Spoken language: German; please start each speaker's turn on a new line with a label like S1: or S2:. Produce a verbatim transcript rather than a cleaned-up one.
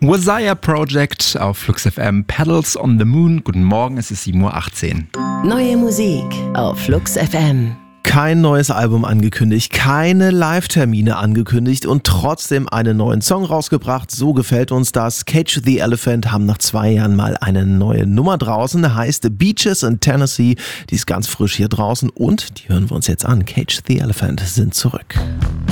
S1: Wazaya Project auf Flux F M, Pedals on the Moon. Guten Morgen, es ist sieben Uhr achtzehn.
S2: Neue Musik auf Flux F M.
S3: Kein neues Album angekündigt, keine Live-Termine angekündigt und trotzdem einen neuen Song rausgebracht. So gefällt uns das. Cage the Elephant haben nach zwei Jahren mal eine neue Nummer draußen, heißt Beaches in Tennessee. Die ist ganz frisch hier draußen und die hören wir uns jetzt an. Cage the Elephant sind zurück.